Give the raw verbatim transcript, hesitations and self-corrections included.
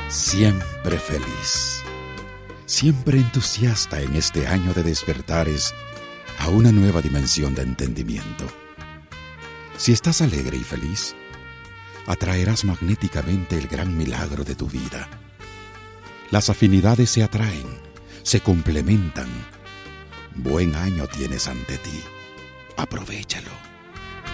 Siempre feliz, siempre entusiasta en este año de despertares a una nueva dimensión de entendimiento. Si estás alegre y feliz, atraerás magnéticamente el gran milagro de tu vida. Las afinidades se atraen, se complementan. Buen año tienes ante ti. Aprovéchalo.